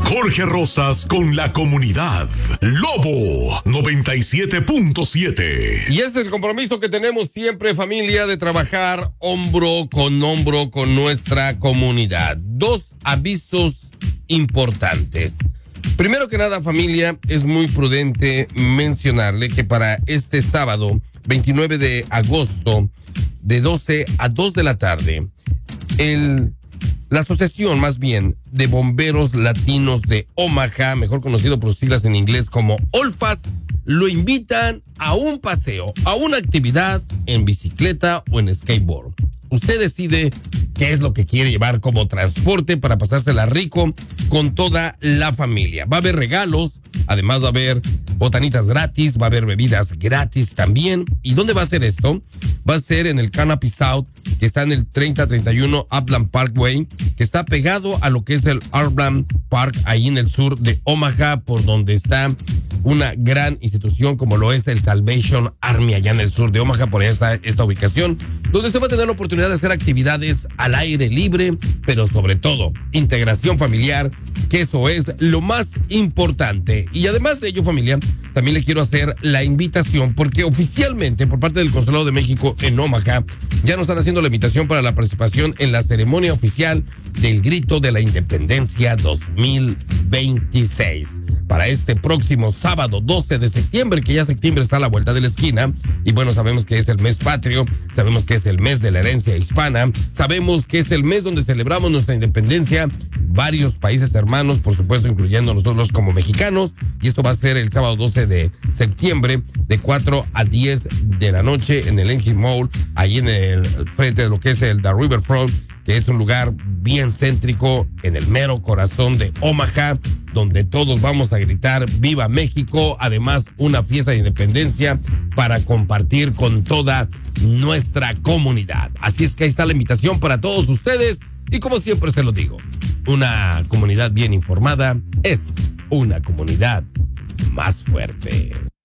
Jorge Rosas con la comunidad. Lobo 97.7. Y es el compromiso que tenemos siempre, familia, de trabajar hombro con nuestra comunidad. Dos avisos importantes. Primero que nada, familia, es muy prudente mencionarle que para este sábado, 29 de agosto, de 12 a 2 de la tarde, la asociación, más bien, de bomberos latinos de Omaha, mejor conocido por sus siglas en inglés como OLFAS, lo invitan a un paseo, a una actividad en bicicleta o en skateboard. Usted decide qué es lo que quiere llevar como transporte para pasársela rico con toda la familia. Va a haber regalos, además va a haber botanitas gratis, va a haber bebidas gratis también. ¿Y dónde va a ser esto? Va a ser en el Canopy South, que está en el 3031 Upland Parkway, que está pegado a lo que es el Upland Park, ahí en el sur de Omaha, por donde está una gran institución como lo es el Salvation Army, allá en el sur de Omaha. Por allá está esta ubicación, donde se va a tener la oportunidad de hacer actividades al aire libre, pero sobre todo integración familiar, que eso es lo más importante. Y además de ello, familia, también le quiero hacer la invitación, porque oficialmente por parte del Consulado de México en Omaha ya nos están haciendo la invitación para la participación en la ceremonia oficial del Grito de la Independencia 2026. Para este próximo sábado 12 de septiembre, que ya septiembre está a la vuelta de la esquina, y bueno, sabemos que es el mes patrio, sabemos que es el mes de la herencia hispana, sabemos que es el mes donde celebramos nuestra independencia, varios países hermanos, por supuesto, incluyendo nosotros como mexicanos, y esto va a ser el sábado 12 de septiembre, de 4 a 10 de la noche en el Engine Mall, ahí en el frente de lo que es el The Riverfront, que es un lugar bien céntrico en el mero corazón de Omaha, donde todos vamos a gritar ¡Viva México! Además, una fiesta de independencia para compartir con toda nuestra comunidad. Así es que ahí está la invitación para todos ustedes, y como siempre se lo digo, una comunidad bien informada es una comunidad más fuerte.